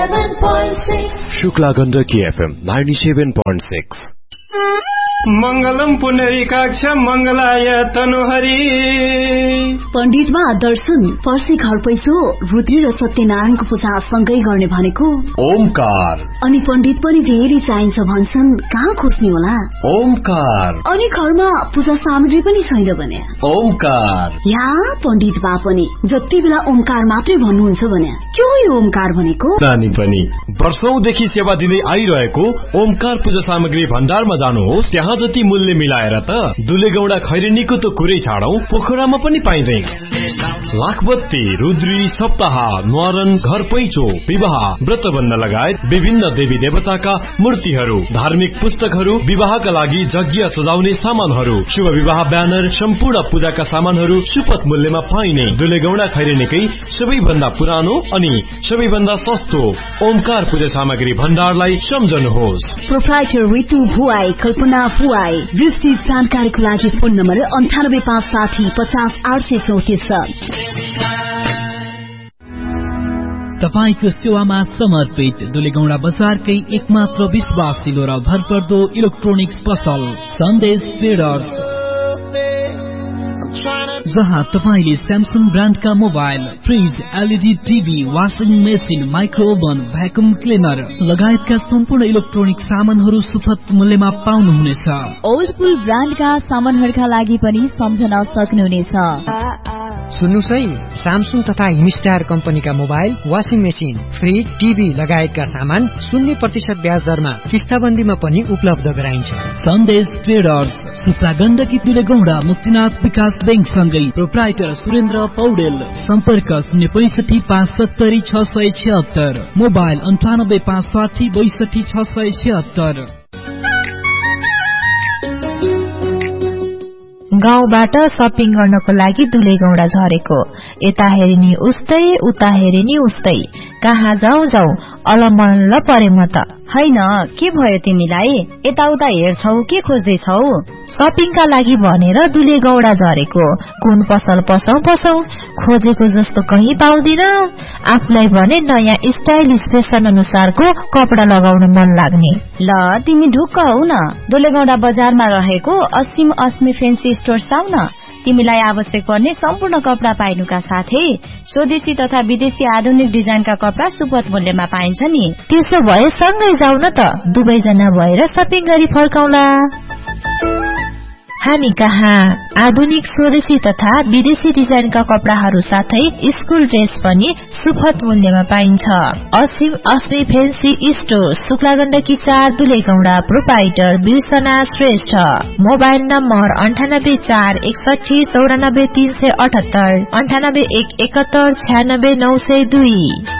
97.6 Shukla Gandaki FM 97.6 मंगलम पुनरीकाक्ष मंगलाय तनुहरी पण्डितमा दर्शन पर्सी घर पैसो रुद्री र सत्यनारायणको पूजा सँगै गर्ने भनेको ओमकार। अनि पण्डित पनि धेरै चाहिन्छ भन्छन्, कहाँ खोज्ने होला? ओमकार। अनि घरमा पूजा सामग्री पनि छैन भने ओमकार। या पण्डित बा पनि जति बेला ओमकार मात्रै भन्नुहुन्छ भने के हो यो ओमकार भनेको? नानी पनि वर्षौंदेखि सेवा दिँदै आइरहेको ओमकार पूजा सामग्री भण्डारमा जानुहोस्, त्यहाँ जति मूल्य मिलाएर त दुलेगौडा खैरेनीको त कुरै छाडौं, पोखरामा पनि पाइँदैन। लाखबत्ती, रुद्री, सप्ताह, न्वारन, घर पैँचो, विवाह, व्रतबन्ध लगायत विभिन्न देवी देवताका मूर्तिहरू, धार्मिक पुस्तकहरू, विवाहका लागि यज्ञ सजाउने सामानहरू, शुभ विवाह ब्यानर, सम्पूर्ण पूजाका सामानहरू सुपथ मूल्यमा पाइने दुलेगौडा खैरेनीकै सबैभन्दा पुरानो अनि सबैभन्दा सस्तो ओमकार पूजा सामग्री भण्डारलाई सम्झनुहोस्। प्रोप्राइटर ऋतु भुवाई, कल्पना भुवाई। विस्तृत जानकारीको लागि फोन नम्बर 98560 50 834। तपाईको सेवामा समर्पित दुलेगौडा बजारकै एकमात्र विश्वासिलो र भरपर्दो इलेक्ट्रोनिक्स पसल सन्देश ट्रेडर्स, जहाँ तपाईले Samsung ब्रान्डका mobile, fridge, LED TV, washing machine, micro oven, vacuum cleaner लगायतका सम्पूर्ण इलेक्ट्रोनिक सामानहरू सुपथ मूल्यमा पाउनुहुनेछ। ओल्डपुल ब्रान्डका सामानहरूका लागि पनि सम्झन सक्नुहुनेछ। सुन्नुहोस् है, स्यामसङ तथा हिमस्टार कम्पनीका mobile, washing machine, fridge, TV लगायतका सामान 0% ब्याज दरमा किस्ताबन्दीमा पनि उपलब्ध गराइन्छ। सन्देश ट्रेडर्स, सुक्ला गण्डकी दुलेगौडा मुक्तिनाथ विकास बैंक सँगै प्रोप्राइटर सुरेन्द्र पौडेल। सम्पर्क 065 570 676, मोबाइल 98 560 62 676। गाउँबाट शपिङ गर्नको लागि दुलेगौडा झरेको, यता हेरिनी उस्तै उता हेरिनी उस्तै, कहाँ जाउँ जाउँ अलमल्ल परे म त। हैन, के भयो तिमीलाई? यताउता हेर्छौ, के खोज्दैछौ? शपिङका लागि भनेर दुलेगौडा झरेको, कुन पसल पसौं पसौं, खोजेको जस्तो कहीँ पाउँदिन। आफूलाई भने नयाँ स्टाइलिश फेसन अनुसारको कपडा लगाउन मन लाग्ने। ल तिमी ढुक्क हौ न, दुलेगौडा बजारमा रहेको असीम अस्मी फेन्सी स्टोर्स आउ न। तिमीलाई आवश्यक पर्ने सम्पूर्ण कपडा पाइनुका साथै स्वदेशी तथा विदेशी आधुनिक डिजाइनका कपडा सुपथ मूल्यमा पाइन्छ नि। त्यसो भए सँगै जाउ न त, दुवैजना भएर शपिङ गरी फर्काउला। हामी कहाँ आधुनिक स्वदेशी तथा विदेशी डिजाइनका कपडाहरू साथै स्कुल ड्रेस पनि सुपथ मूल्यमा पाइन्छ। असीम अस्मी fancy store, Shukla Gandaki 4 दुलेगौडा। Proprietor बिर्सना Shrestha. Mobile number 98 4 61 94 378, 98 1 71 96 902।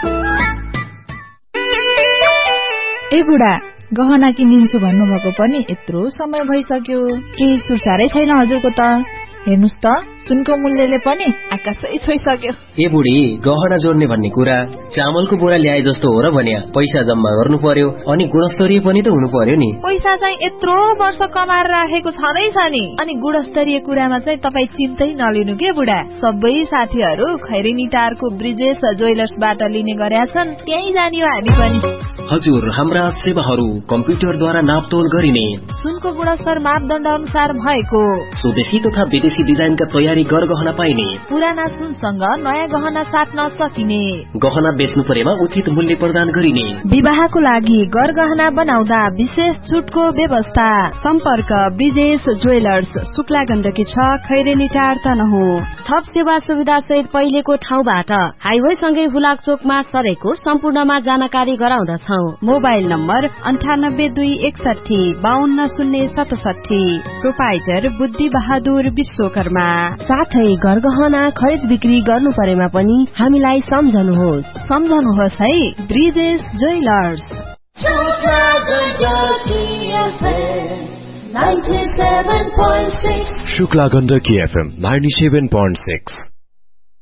ए बुढा, गहना किनिन्छु भन्नुभएको पनि यत्रो समय भइसक्यो, केही सुरसारै छैन हजुरको त। हेर्नुस् त, सुनको मूल्यले पनि आकाशै छोइसक्यो। ए बुढी, गहना जोड्ने भन्ने कुरा चामलको बोरा ल्याए जस्तो हो र भन्या। पैसा जम्मा गर्नु पर्यो अनि गुणस्तरीय पनि त हुनु पर्यो नि। पैसा चाहिँ यत्रो वर्ष कमाएर राखेको छँदैछ नि। अनि गुणस्तरीय कुरामा चाहिँ तपाई चिन्तै नलिनु के बुढा। सबै साथीहरू खैरेनी टारको ब्रिजेश ज्वेलर्सबाट लिने गरेका छन्, त्यही जानियो हामी पनि। हजुर, हाम्रा सेवाहरू कम्प्युटरद्वारा नापतोल गरिने, सुनको गुणस्तर मापदण्ड अनुसार भएको, स्वदेशी तथा विदेशी डिजाइनका तयारी गहना पाइने, पुराना सुनसँग नयाँ गहना साट्न सकिने, गहना बेच्नु परेमा उचित मूल्य प्रदान गरिने, विवाहको लागि गहना बनाउँदा विशेष छुटको व्यवस्था। सम्पर्क ब्रिजेश ज्वेलर्स, शुक्ला गण्डकी 6 खैरेनी टार तनहुँ। थप सेवा सुविधा सहित पहिलेको ठाउँबाट हाइवे सँगै हुलाक चोकमा सरेको सम्पूर्णमा जानकारी गराउँदछौ। Mobile number 98 2 61 52 067। प्रोप्राइटर बुद्धि बहादुर विश्वकर्मा। साथै गहना खरिद बिक्री गर्नु परेमा पनि हामीलाई सम्झनुहोस् है, ब्रिजेश ज्वेलर्स। 97.6 शुक्ला गण्डकी FM 97.6।